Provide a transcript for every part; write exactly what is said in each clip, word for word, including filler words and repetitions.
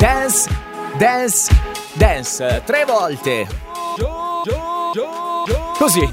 Dance, dance, dance. Tre volte. Così.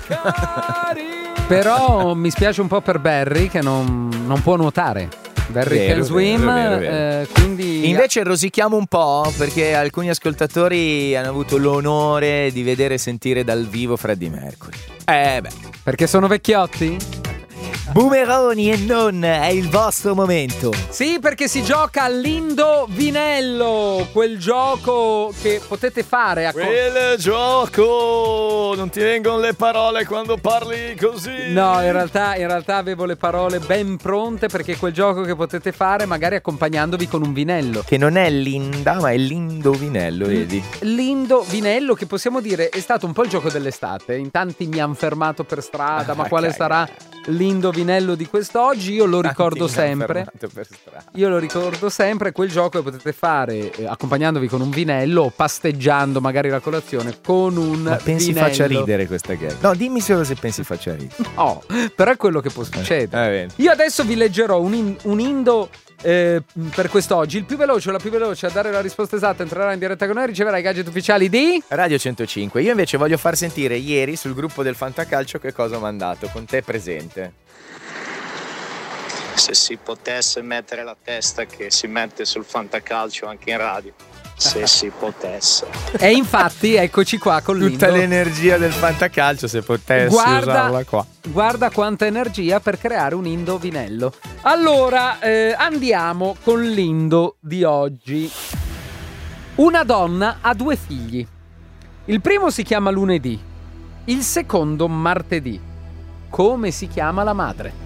Però mi spiace un po' per Barry che non, non può nuotare. Barry Vero, can swim, vero, vero, vero. Eh, quindi Invece rosichiamo un po' perché alcuni ascoltatori hanno avuto l'onore di vedere e sentire dal vivo Freddie Mercury. Eh beh. Perché sono vecchiotti? Boomeroni e non, è il vostro momento. Sì, perché si gioca all'indovinello, quel gioco che potete fare a co- Quel gioco, non ti vengono le parole quando parli così. No, in realtà, in realtà avevo le parole ben pronte, perché è quel gioco che potete fare magari accompagnandovi con un vinello. Che non è Linda, ma è l'indovinello, vedi? L'indovinello, che possiamo dire è stato un po' il gioco dell'estate. In tanti mi hanno fermato per strada, ma Ah, quale cagare. sarà l'indovinello di quest'oggi? Io lo ricordo Tanti mi hanno sempre. fermato per strada. Io lo ricordo sempre, quel gioco che potete fare eh, accompagnandovi con un vinello o pasteggiando magari la colazione con un Ma pensi vinello. faccia ridere questa gag? No, dimmi solo se pensi faccia ridere. No, però è quello che può succedere. Eh, bene. Io adesso vi leggerò un, in- un indo eh, per quest'oggi. Il più veloce o la più veloce a dare la risposta esatta entrerà in diretta con noi e riceverà i gadget ufficiali di Radio centocinque. Io invece voglio far sentire ieri sul gruppo del Fantacalcio che cosa ho mandato, con te presente. Se si potesse mettere la testa che si mette sul Fantacalcio anche in radio. Se si potesse. E infatti eccoci qua con Tutta l'indo. l'energia del Fantacalcio, se potessi Guarda, usarla qua. guarda quanta energia per creare un indovinello. Allora, eh, andiamo con l'indo di oggi. Una donna ha due figli. Il primo si chiama lunedì, il secondo martedì. Come si chiama la madre?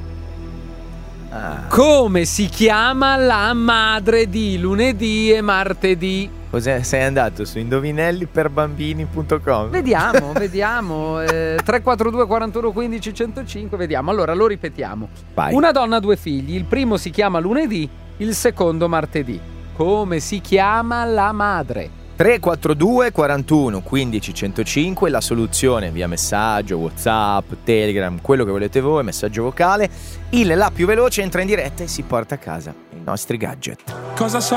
Ah. Come si chiama la madre di lunedì e martedì? Cos'è? Sei andato su indovinelli per bambini punto com? Vediamo, vediamo. Eh, tre quattro due quarantuno quindici centocinque, vediamo. Allora, lo ripetiamo. Vai. Una donna ha due figli. Il primo si chiama lunedì, il secondo martedì. Come si chiama la madre? tre quattro due quarantuno quindici centocinque, la soluzione via messaggio, WhatsApp, Telegram, quello che volete voi, messaggio vocale. Il la più veloce entra in diretta e si porta a casa i nostri gadget. Cosa so